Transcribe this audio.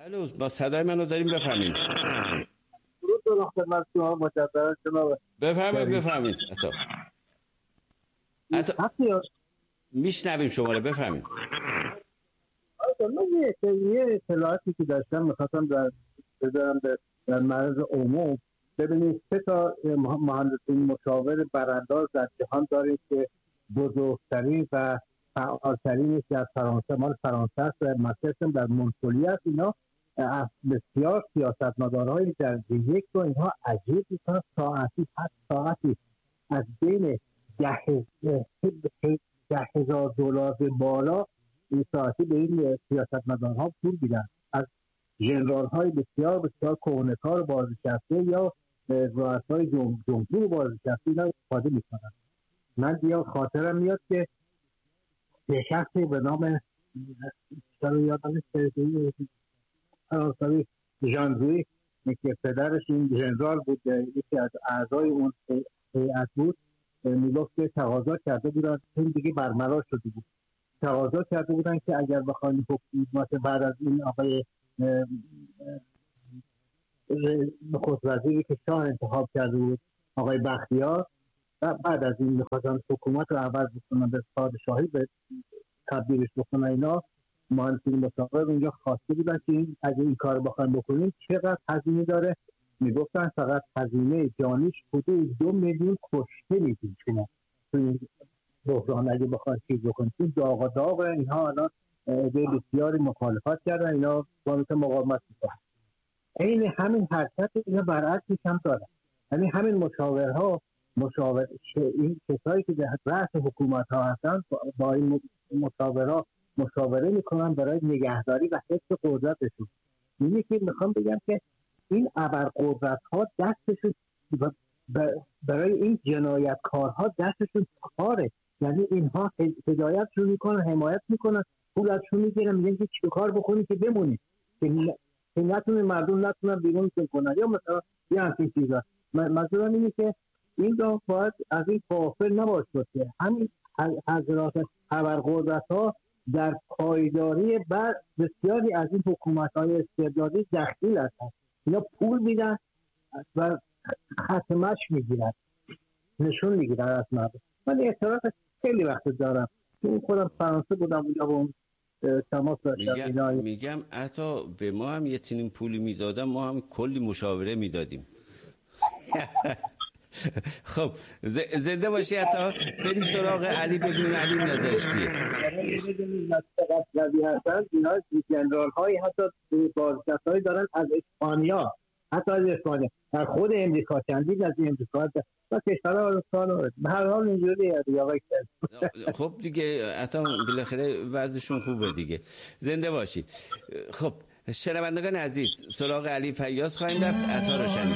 الو، با صدای منو داریم، بفهمید. درود دارم خدمت شما مجددا جناب. بفهمید عطا هستی میشنویم شما رو، بفهمید. من یه اطلاعاتی که داشتم میخواستم بذارم در معرض عموم. ببینید 3 تا مهندسین مشاور برانداز در جهان داریم که بزرگترین و فعالترین در فرانسه، مال فرانسه است و مسئله در منطولی است. اینا بسیار سیاستمدارهای درجه یک و اینها عجیب میکنن. ساعتی از بین 10,000 دلار به بالا این ساعتی به این سیاستمدارها پول میدن، از ژنرال های بسیار بسیار کهنه‌کار بازنشسته یا رؤسای جمهور بازنشسته اینا استفاده میکنن. من دیگه خاطرم میاد که یه شخصی به نام یادم فرانسوی ژاندوی که پدرش این ژنرال بود، یکی از اعضای اون هیئت بود، میگفت که تقاضا کرده بودن، این دیگه برملا شده بود، تقاضا کرده بودن که اگر بخواین حکومت بعد از این آقای نخست وزیری که شاه انتخاب کرده بود، آقای بختیار، بعد از این میخواستن حکومت رو عوض بکنن، به پادشاهی به تبدیلش بکنن. اینا مهندسین مشاور اونجا خواسته بودن که اگه این کار بخوایم بکنیم چقدر هزینه داره. میگفتن فقط هزینه جانیش حدود 2 میلیون کشته میدین شما تو این بحران اگه بخواید چیز بکنید. این داغ اینها الان بسیاری مخالفت کردن، اینا با مقاومت میکنن. این همین حرکت اینا برعکسش هم دارن، یعنی همین این کسایی که در رأس حکومت ها هستن با این مشاوره میکنن برای نگهداری و حفظ قدرتشون. اینی که میخوام بگم که این ابرقدرت ها دستشون برای این جنایتکارها دستشون کاره، یعنی اینها هدایتشون میکنن، حمایت میکنن، پول ازشون میگیرن، میگن که چه کار بکنی که بمونی، که نتونه مردم نتونن بیرون کنن یا مثلا یه همچین چیزا. منظورم اینه که این رو باید از این غافل نباشد که همین حضرات ابرقدرت ها در پایداری بسیاری از این حکومت های استبدادی دخیل هستند. اینا پول میدن و ختمش میگیرن، نشون میگیرن از مردم. من اعتراض خیلی وقت دارم، این خودم فرانسه بودم اونجا با اون تماس داشتم. میگم حتی به ما هم یه تینیم پولی میدادن، ما هم کلی مشاوره میدادیم. خب زنده باشی. حتی بریم سراغ علی، ببینیم علی نظرش چیه. اینا جنرال های حتی بازنشسته‌ای دارن از اسپانیا، حتی از اسپانیا، در خود امریکا، چندین از امریکا و کشورها رو به هر حال اینجوریه دیگه آقای. خب دیگه حتی بالاخره وضعشون خوبه دیگه. زنده باشی. خب شنوندگان عزیز، سراغ علی فیاض خواهیم رفت. عطا رو شنید.